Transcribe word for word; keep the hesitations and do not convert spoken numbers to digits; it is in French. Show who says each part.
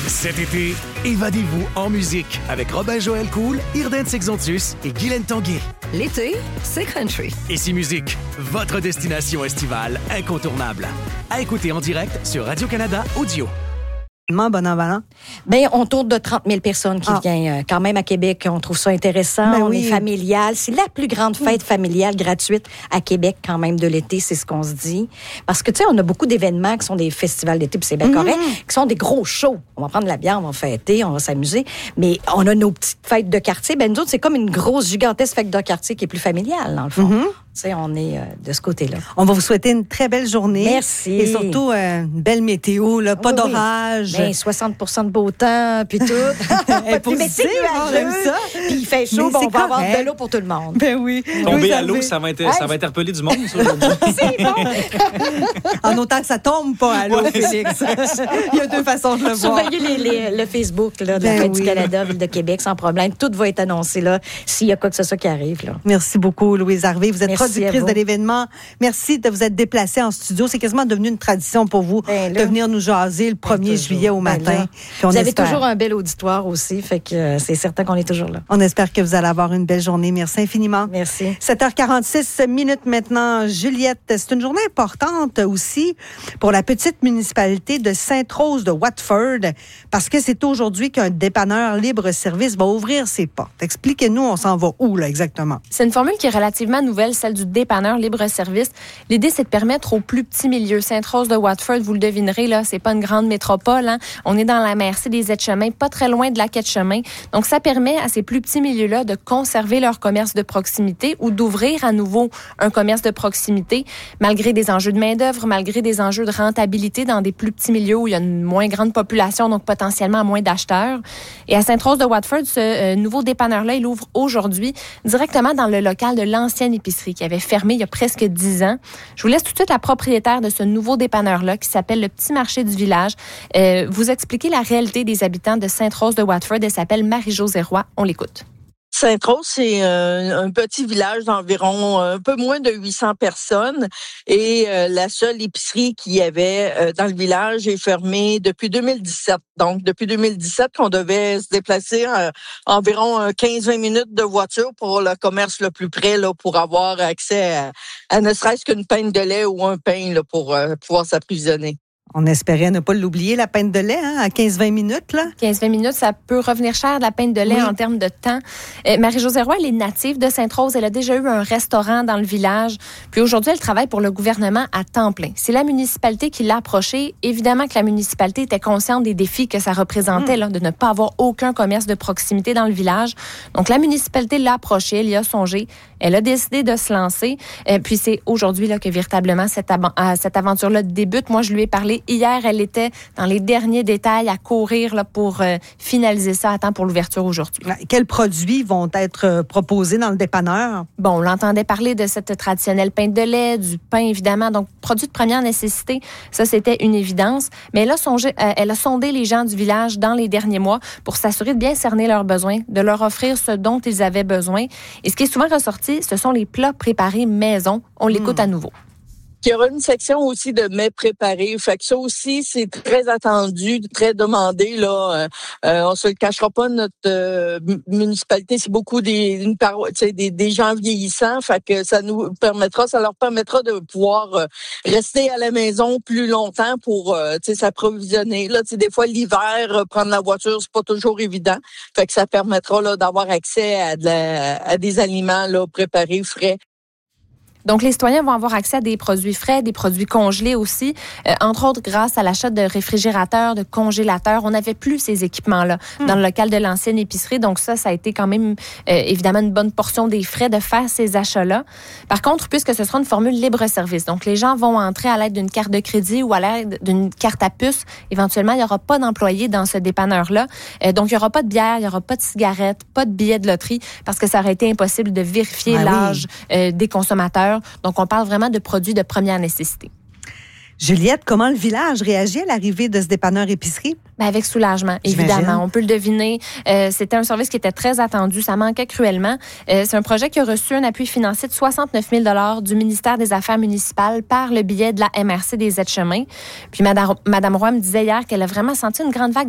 Speaker 1: Cet été, évadez-vous en musique avec Robin-Joël Cool, Irden Sexontus et Guylaine Tanguay.
Speaker 2: L'été, c'est country.
Speaker 1: Ici Musique, votre destination estivale incontournable. À écouter en direct sur Radio-Canada Audio.
Speaker 3: Bon an, bon an.
Speaker 4: Bien, on tourne de trente mille personnes qui
Speaker 3: Ah.
Speaker 4: viennent euh, quand même à Québec. On trouve ça intéressant.
Speaker 3: Ben
Speaker 4: on
Speaker 3: oui.
Speaker 4: est familial. C'est la plus grande fête familiale gratuite à Québec quand même de l'été, c'est ce qu'on se dit. Parce que, tu sais, on a beaucoup d'événements qui sont des festivals d'été, puis c'est bien correct, qui sont des gros shows. On va prendre de la bière, on va fêter, on va s'amuser. Mais on a nos petites fêtes de quartier. Ben nous autres, c'est comme une grosse, gigantesque fête de quartier qui est plus familiale, dans le fond.
Speaker 3: Mm-hmm.
Speaker 4: Tu sais, on est euh, de ce côté-là.
Speaker 3: On va vous souhaiter une très belle journée.
Speaker 4: Merci.
Speaker 3: Et surtout, euh, une belle météo, là, pas
Speaker 4: Oui, oui.
Speaker 3: d'orage.
Speaker 4: Ben, soixante pour cent de beau temps, puis tout.
Speaker 3: Elle est
Speaker 4: Puis, mais c'est
Speaker 3: positive,
Speaker 4: nuageux,
Speaker 3: j'aime ça.
Speaker 4: Puis il fait chaud,
Speaker 3: Mais
Speaker 4: ben, on
Speaker 3: c'est
Speaker 4: va avoir
Speaker 3: correct.
Speaker 4: de l'eau pour tout le monde.
Speaker 3: Ben oui.
Speaker 5: Tomber
Speaker 3: Louis
Speaker 5: à l'eau,
Speaker 3: Hervé.
Speaker 5: ça va, inter- ça va interpeller du monde, ça, aujourd'hui.
Speaker 4: C'est bon.
Speaker 3: En autant que ça tombe pas à l'eau,
Speaker 5: Ouais,
Speaker 3: Félix. Il y a deux façons de le voir.
Speaker 4: Surveillez les, les- le Facebook là, de
Speaker 3: Ben
Speaker 4: la Fête
Speaker 3: oui.
Speaker 4: du Canada, Ville de Québec, sans problème. Tout va être annoncé là, s'il y a quoi que ce soit qui arrive. Là.
Speaker 3: Merci beaucoup, Louise Harvey. Vous êtes
Speaker 4: Merci à
Speaker 3: productrice
Speaker 4: vous.
Speaker 3: de l'événement. Merci de vous être déplacée en studio. C'est quasiment devenu une tradition pour vous
Speaker 4: Ben là.
Speaker 3: de venir nous jaser le premier
Speaker 4: toujours.
Speaker 3: juillet au
Speaker 4: Ben
Speaker 3: matin.
Speaker 4: là.
Speaker 3: Puis on
Speaker 4: Vous avez
Speaker 3: espère-
Speaker 4: toujours un bel auditoire aussi, fait que euh, c'est certain qu'on est toujours là.
Speaker 3: On espère que vous allez avoir une belle journée. Merci infiniment.
Speaker 4: Merci.
Speaker 3: sept heures quarante-six minutes maintenant. Juliette, c'est une journée importante aussi pour la petite municipalité de Sainte-Rose de Watford parce que c'est aujourd'hui qu'un dépanneur libre-service va ouvrir ses portes. Expliquez-nous, on s'en va où là exactement?
Speaker 6: C'est une formule qui est relativement nouvelle, celle du dépanneur libre-service. L'idée, c'est de permettre aux plus petits milieux. Sainte-Rose de Watford, vous le devinerez, là, c'est pas une grande métropole. Hein. On est dans la M R C des Aides-Chemins, pas très loin de la quai de chemin. Donc, ça permet à ces plus petits milieux-là de conserver leur commerce de proximité ou d'ouvrir à nouveau un commerce de proximité, malgré des enjeux de main-d'œuvre, malgré des enjeux de rentabilité dans des plus petits milieux où il y a une moins grande population, donc potentiellement moins d'acheteurs. Et à Sainte-Rose de Watford, ce euh, nouveau dépanneur-là, il ouvre aujourd'hui directement dans le local de l'ancienne épicerie qui avait fermé il y a presque dix ans. Je vous laisse tout de suite la propriétaire de ce nouveau dépanneur-là qui s'appelle le Petit Marché du Village. Euh, vous expliquer la réalité des habitants de Sainte-Rose de Watford. Elle s'appelle Marie-Josée Roy. On l'écoute.
Speaker 7: Sainte-Rose, c'est euh, un petit village d'environ un peu moins de huit cents personnes et euh, la seule épicerie qu'il y avait euh, dans le village est fermée depuis deux mille dix-sept. Donc, depuis deux mille dix-sept, qu'on devait se déplacer euh, environ quinze à vingt minutes de voiture pour le commerce le plus près là, pour avoir accès à, à ne serait-ce qu'une pinte de lait ou un pain là, pour euh, pouvoir s'approvisionner.
Speaker 3: On espérait ne pas l'oublier, la pinte de lait, hein, à quinze à vingt minutes, là.
Speaker 6: quinze à vingt minutes, ça peut revenir cher de la pinte de lait
Speaker 3: Oui.
Speaker 6: en termes de temps. Euh, Marie-Josée Roy, elle est native de Sainte-Rose. Elle a déjà eu un restaurant dans le village. Puis aujourd'hui, elle travaille pour le gouvernement à temps plein. C'est la municipalité qui l'a approchée. Évidemment que la municipalité était consciente des défis que ça représentait,
Speaker 3: Mm.
Speaker 6: là, de ne pas avoir aucun commerce de proximité dans le village. Donc, la municipalité l'a approchée, elle y a songé. Elle a décidé de se lancer. Euh, puis c'est aujourd'hui là, que véritablement cette, ab- euh, cette aventure-là débute. Moi, je lui ai parlé hier. Elle était dans les derniers détails à courir là, pour euh, finaliser ça à temps pour l'ouverture aujourd'hui.
Speaker 3: Quels produits vont être euh, proposés dans le dépanneur?
Speaker 6: Bon, on l'entendait parler de cette traditionnelle pinte de lait, du pain évidemment, donc produits de première nécessité, ça c'était une évidence. Mais elle a, songé, euh, elle a sondé les gens du village dans les derniers mois pour s'assurer de bien cerner leurs besoins, de leur offrir ce dont ils avaient besoin. Et ce qui est souvent ressorti, ce sont les plats préparés maison. On l'écoute
Speaker 3: Mmh.
Speaker 6: à nouveau.
Speaker 7: Il y aura une section aussi de mets préparés. Fait que ça aussi, c'est très attendu, très demandé. Là, euh, on se le cachera pas, notre euh, municipalité, c'est beaucoup des, une paro- des, des gens vieillissants. Fait que ça nous permettra, ça leur permettra de pouvoir euh, rester à la maison plus longtemps pour euh, s'approvisionner. Là, des fois, l'hiver, euh, prendre la voiture, c'est pas toujours évident. Fait que ça permettra là, d'avoir accès à, de la, à des aliments là, préparés, frais.
Speaker 6: Donc, les citoyens vont avoir accès à des produits frais, des produits congelés aussi, euh, entre autres grâce à l'achat de réfrigérateurs, de congélateurs. On n'avait plus ces équipements-là mmh. dans le local de l'ancienne épicerie. Donc ça, ça a été quand même euh, évidemment une bonne portion des frais de faire ces achats-là. Par contre, puisque ce sera une formule libre-service, donc les gens vont entrer à l'aide d'une carte de crédit ou à l'aide d'une carte à puce. Éventuellement, il n'y aura pas d'employés dans ce dépanneur-là. Euh, donc, il n'y aura pas de bière, il n'y aura pas de cigarettes, pas de billets de loterie parce que ça aurait été impossible de vérifier
Speaker 3: ah,
Speaker 6: l'âge
Speaker 3: oui.
Speaker 6: euh, des consommateurs. Donc, on parle vraiment de produits de première nécessité.
Speaker 3: Juliette, comment le village réagit à l'arrivée de ce dépanneur épicerie?
Speaker 6: Ben avec soulagement, évidemment.
Speaker 3: J'imagine.
Speaker 6: On peut le deviner. Euh, c'était un service qui était très attendu. Ça manquait cruellement. Euh, c'est un projet qui a reçu un appui financier de soixante-neuf mille dollars du ministère des Affaires municipales par le biais de la M R C des Aides-Chemins. Puis Madame, Madame Roy me disait hier qu'elle a vraiment senti une grande vague